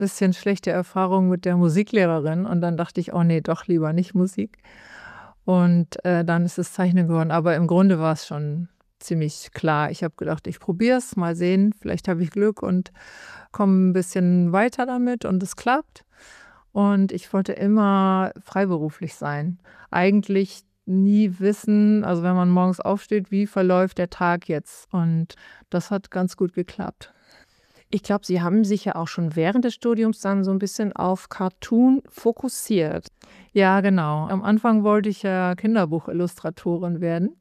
bisschen schlechte Erfahrung mit der Musiklehrerin und dann dachte ich: „Oh nee, doch lieber nicht Musik." Und, dann ist es Zeichnen geworden, aber im Grunde war es schon ziemlich klar. Ich habe gedacht: „Ich probiere es, mal sehen, vielleicht habe ich Glück und komme 'n bisschen weiter damit und es klappt." Und ich wollte immer freiberuflich sein. Eigentlich nie wissen, also wenn man morgens aufsteht, wie verläuft der Tag jetzt? Und das hat ganz gut geklappt. Ich glaube, Sie haben sich ja auch schon während des Studiums dann so ein bisschen auf Cartoon fokussiert. Ja, genau. Am Anfang wollte ich ja Kinderbuchillustratorin werden.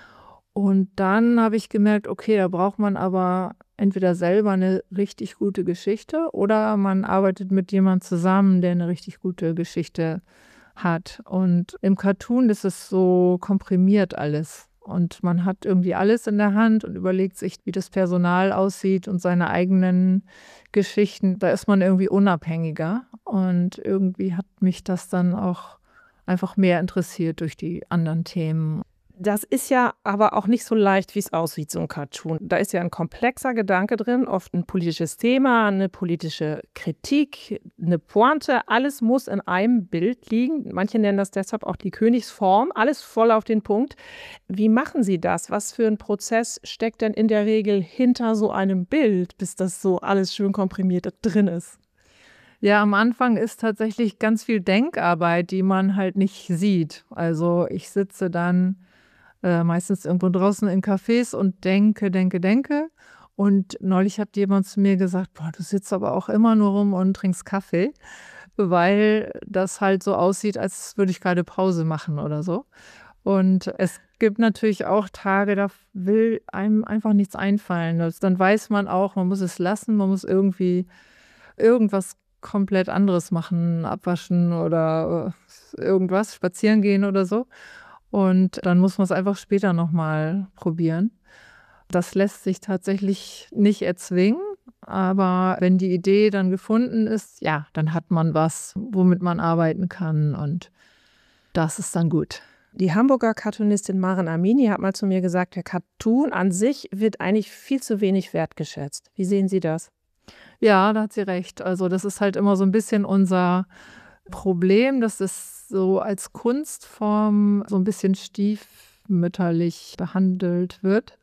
Und dann habe ich gemerkt, okay, da braucht man aber entweder selber eine richtig gute Geschichte oder man arbeitet mit jemand zusammen, der eine richtig gute Geschichte hat. Und im Cartoon ist es so komprimiert alles. Und man hat irgendwie alles in der Hand und überlegt sich, wie das Personal aussieht und seine eigenen Geschichten. Da ist man irgendwie unabhängiger. Und irgendwie hat mich das dann auch einfach mehr interessiert durch die anderen Themen. Das ist ja aber auch nicht so leicht, wie es aussieht, so 'n Cartoon. Da ist ja 'n komplexer Gedanke drin, oft 'n politisches Thema, 'ne politische Kritik, 'ne Pointe. Alles muss in einem Bild liegen. Manche nennen das deshalb auch die Königsform, alles voll auf den Punkt. Wie machen Sie das? Was für 'n Prozess steckt denn in der Regel hinter so einem Bild, bis das so alles schön komprimiert da drin ist? Ja, am Anfang ist tatsächlich ganz viel Denkarbeit, die man halt nicht sieht. Also, ich sitze dann, meistens irgendwo draußen in Cafés und denke, denke, denke. Und neulich hat jemand zu mir gesagt: „Boah, du sitzt aber auch immer nur rum und trinkst Kaffee", weil das halt so aussieht, als würde ich grade Pause machen oder so. Und es gibt natürlich auch Tage, da will einem einfach nichts einfallen. Dann weiß man auch, man muss es lassen, man muss irgendwie irgendwas komplett anderes machen, abwaschen oder, irgendwas, spazieren gehen oder so. Und dann muss man's einfach später noch mal probieren. Das lässt sich tatsächlich nicht erzwingen, aber wenn die Idee dann gefunden ist, ja, dann hat man was, womit man arbeiten kann und das ist dann gut. Die Hamburger Cartoonistin Maren Amini hat mal zu mir gesagt, der Cartoon an sich wird eigentlich viel zu wenig wertgeschätzt. Wie sehen Sie das? Ja, da hat sie recht. Also, das ist halt immer so 'n bisschen unser Problem, dass es so als Kunstform so 'n bisschen stiefmütterlich behandelt wird.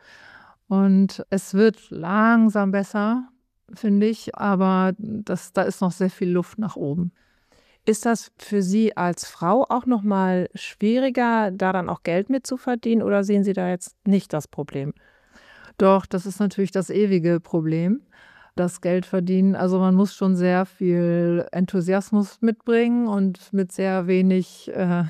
Und es wird langsam besser, finde ich, aber da ist noch sehr viel Luft nach oben. Ist das für Sie als Frau auch noch mal schwieriger, da dann auch Geld mit zu verdienen, oder sehen Sie da jetzt nicht das Problem? Doch, das ist natürlich das ewige Problem, das Geld verdienen. Also, man muss schon sehr viel Enthusiasmus mitbringen und mit sehr wenig,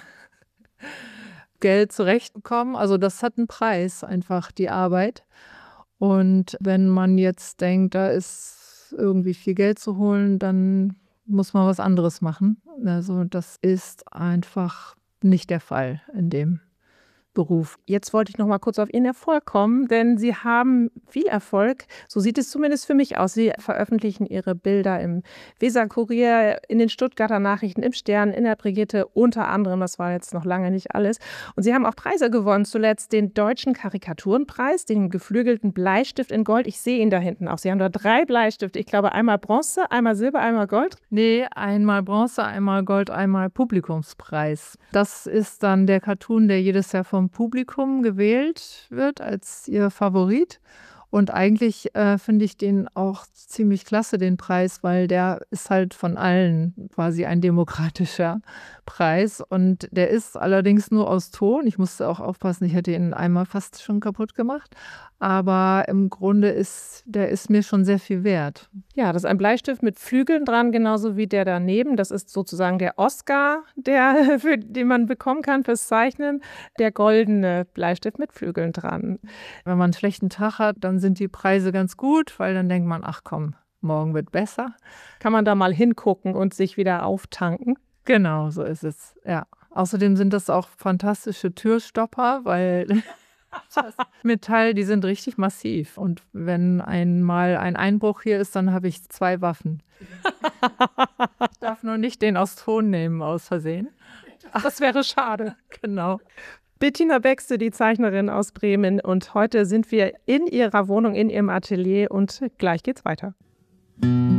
Geld zurechtkommen. Also, das hat 'n Preis einfach, die Arbeit. Und wenn man jetzt denkt, da ist irgendwie viel Geld zu holen, dann muss man was anderes machen. Also, das ist einfach nicht der Fall in dem Beruf. Jetzt wollte ich noch mal kurz auf Ihren Erfolg kommen, denn Sie haben viel Erfolg. So sieht es zumindest für mich aus. Sie veröffentlichen Ihre Bilder im Weser-Kurier, in den Stuttgarter Nachrichten, im Stern, in der Brigitte unter anderem. Das war jetzt noch lange nicht alles. Und Sie haben auch Preise gewonnen, zuletzt den Deutschen Karikaturenpreis, den geflügelten Bleistift in Gold. Ich sehe ihn da hinten auch. Sie haben da 3 Bleistifte. Ich glaube, einmal Bronze, einmal Silber, einmal Gold. Ne, einmal Bronze, einmal Gold, einmal Publikumspreis. Das ist dann der Cartoon, der jedes Jahr vom Publikum gewählt wird als ihr Favorit. Und eigentlich, finde ich den auch ziemlich klasse, den Preis, weil der ist halt von allen quasi ein demokratischer Preis. Und der ist allerdings nur aus Ton. Ich musste auch aufpassen, ich hätte ihn einmal fast schon kaputt gemacht. Aber im Grunde ist mir schon sehr viel wert. Ja, das ist ein Bleistift mit Flügeln dran, genauso wie der daneben. Das ist sozusagen der Oscar, der für den man bekommen kann fürs Zeichnen. Der goldene Bleistift mit Flügeln dran. Wenn man 'n schlechten Tag hat, dann sind die Preise ganz gut, weil dann denkt man: „Ach komm, morgen wird besser." Kann man da mal hingucken und sich wieder auftanken? Genau, so ist es, ja. Außerdem sind das auch fantastische Türstopper, weil das Metall, die sind richtig massiv. Und wenn einmal ein Einbruch hier ist, dann habe ich 2 Waffen. Ich darf nur nicht den aus Ton nehmen aus Versehen. Das wäre schade. Genau. Bettina Baxte, die Zeichnerin aus Bremen. Und heute sind wir in ihrer Wohnung, in ihrem Atelier und gleich geht's weiter.